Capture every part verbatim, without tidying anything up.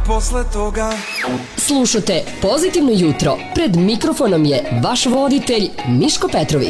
posle toga. Slušate Pozitivno jutro. Pred mikrofonom je vaš voditelj Miško Petrović.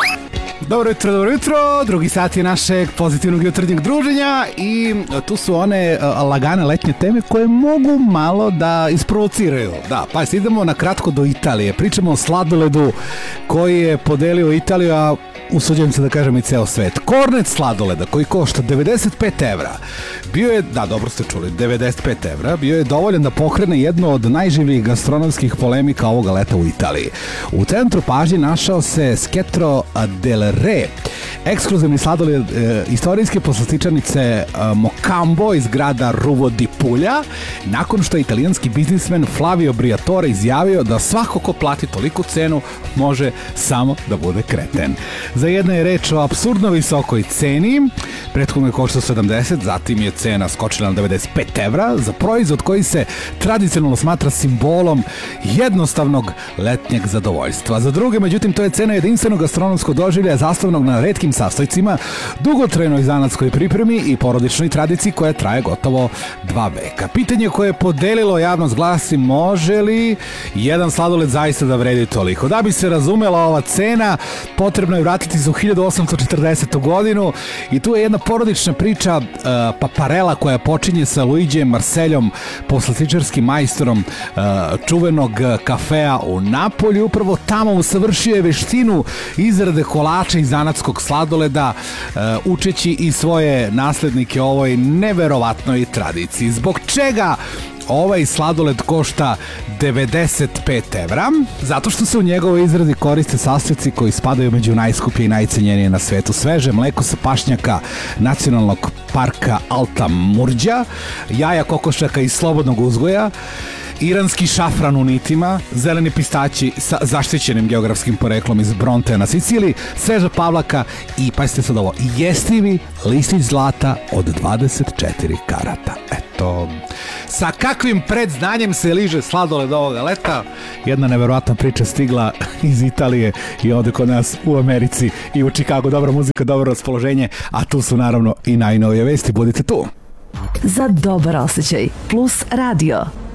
Dobro jutro, dobro jutro, drugi sat je našeg pozitivnog jutarnjeg druženja i tu su one uh, lagane letnje teme koje mogu malo da isprovociraju. Da, pa idemo na kratko do Italije. Pričamo o sladoledu koji je podelio Italiju, a usuđujem se da kažem i ceo svet. Kornet sladoleda koji košta devedeset pet evra. Bio je, da, dobro ste čuli, devedeset pet evra, bio je dovoljan da pokrene jedno od najživljih gastronomskih polemika ovoga leta u Italiji. U centru pažnje našao se Sketro del Re, ekskluzivni sladoled e, istorijske poslastičarnice e, Mocambo iz grada Ruvo di Puglia, nakon što je italijanski biznismen Flavio Briatore izjavio da svako ko plati toliku cenu može samo da bude kreten. Za jedno je reč o apsurdno visokoj ceni, prethodno je koštao sedamdeset, zatim je cena skočila na devedeset pet evra za proizvod koji se tradicionalno smatra simbolom jednostavnog letnjeg zadovoljstva. Za druge, međutim, to je cena jedinstvenog gastronomskog doživlja zastavnog na retkim sastojcima, dugotrajnoj zanatskoj pripremi i porodičnoj tradiciji koja traje gotovo dva veka. Pitanje koje je podelilo javnost glasi: može li jedan sladoled zaista da vredi toliko? Da bi se razumela ova cena, potrebno je vratiti se u hiljadu osamsto četrdesetu godinu i tu je jedna porodična priča uh, Paparela koja počinje sa Luigijem Marseljom, poslastičarskim majstorom uh, čuvenog kafea u Napolju. Upravo tamo usavršio je veštinu izrade kolača i zanatskog sladoleda, uh, učeći i svoje naslednike ovoj neverovatnoj tradiciji. Zbog čega ovaj sladoled košta devedeset pet evra? Zato što se u njegovoj izradi koriste sastojci koji spadaju među najskuplje i najcenjenije na svetu. Sveže mleko sa pašnjaka Nacionalnog parka Alta Murđa, jaja kokošaka iz slobodnog uzgoja, iranski šafran u nitima, zeleni pistaći sa zaštićenim geografskim poreklom iz Brontea na Siciliji, sveža pavlaka i, pazite sad ovo, jestivi listić zlata od dvadeset četiri karata. Eto, sa kakvim predznanjem se liže sladoled ovoga leta? Jedna neverovatna priča stigla iz Italije i ovde kod nas u Americi i u Čikagu. Dobra muzika, dobro raspoloženje, a tu su naravno i najnovije vesti. Budite tu. Za dobar osjećaj plus radio.